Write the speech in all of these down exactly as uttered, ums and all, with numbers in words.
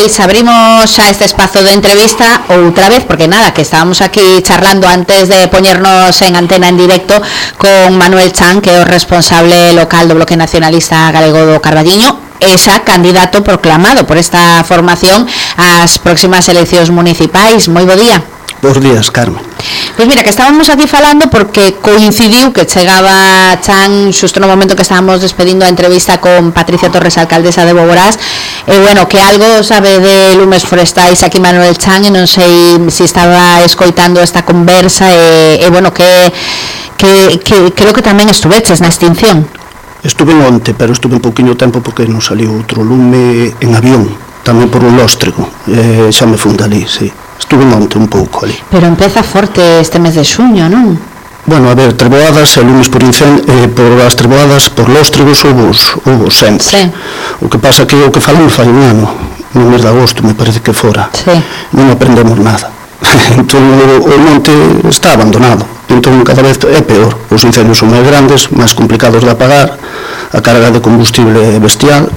pois abrimos xa este espazo de entrevista outra vez, porque nada, que estábamos aquí charlando antes de poñernos en antena en directo con Manuel Chan, que é o responsable local do Bloque Nacionalista Galego do Carballiño, e xa candidato proclamado por esta formación ás próximas eleccións municipais. Moi bo día. Bos días, Carmen. Pois mira, que estábamos aquí falando porque coincidiu que chegaba Chan xusto no momento que estábamos despedindo a entrevista con Patricia Torres, alcaldesa de Boborás, e bueno, que algo sabe de lumes forestais aquí Manuel Chan, e non sei se estaba escoitando esta conversa, e, e bueno, que, que, que creo que tamén estuveches na extinción. Estuve onte, pero estuve un pouquiño tempo porque non saliu outro lume en avión, tamén por un lóstrego, e xa me funda ali, sí. Estuve onte un pouco ali. Pero empeza forte este mes de xuño, non? Bueno, a ver, treboadas e lumes por incen, eh, por as treboadas, por lóstregos, houve houve sempre. Sí. O que pasa que o que falamos fai un ano, no mes de agosto, me parece que fora. Sí. Non aprendemos nada. Entón, o, o monte está abandonado. Entón, cada vez é peor. Os incendios son máis grandes, máis complicados de apagar, a carga de combustible é bestial.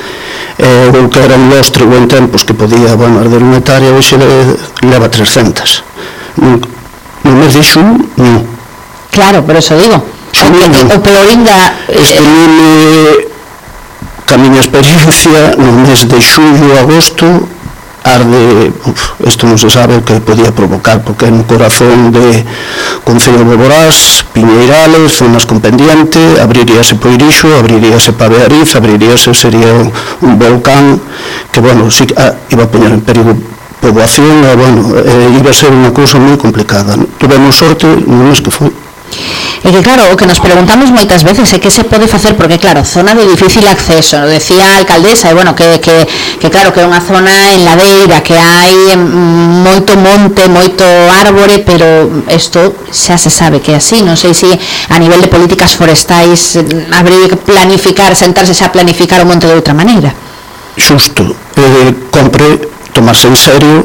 Eh, o que era un lóstrego en tempos que podía, bueno, arder unha hectárea, hoxe le, leva trescentas. No, no mes de xun, non. Claro, pero eso digo. O peor ainda... Este lume, ca miña experiencia, no mes de xullo, agosto, arde, uf, isto non se sabe o que podía provocar, porque é no corazón de Concello de Boborás, Piñeirales, zonas con pendiente, abriríase Poirixo, abriríase Pabeariz, abriríase, sería un volcán que, bueno, sí, ah, iba a poñer en perigo poboación, e, bueno, eh, iba a ser unha cousa moi complicada. Tuvemos sorte no mes que foi. E que claro, o que nos preguntamos moitas veces é que se pode facer, porque claro, zona de difícil acceso, decía a alcaldesa, e bueno, que, que, que claro, que é unha zona en ladeira, que hai moito monte, moito árbore, pero isto xa se sabe que é así. Non sei se a nivel de políticas forestais habría que planificar, sentarse xa a planificar o monte de outra maneira. Xusto, eh, compre tomarse en serio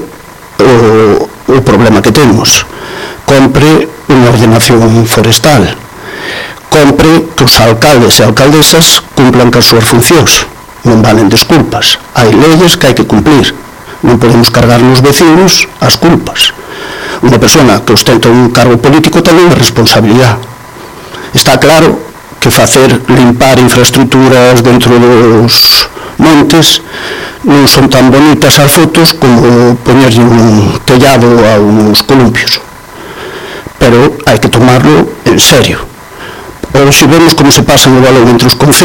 o, o problema que temos. Compre unha ordenación forestal, compre que os alcaldes e alcaldesas cumplan cas súas funcións, non valen desculpas, hai leyes que hai que cumplir, non podemos cargar nos vecinos as culpas. Unha persona que ostenta un cargo político ten unha responsabilidade. Está claro que facer limpar infraestructuras dentro dos montes non son tan bonitas as fotos como poñerlle un tellado a uns columpios, pero hai que tomarlo en serio. Hoxe vemos como se pasa o balón entre os concellos.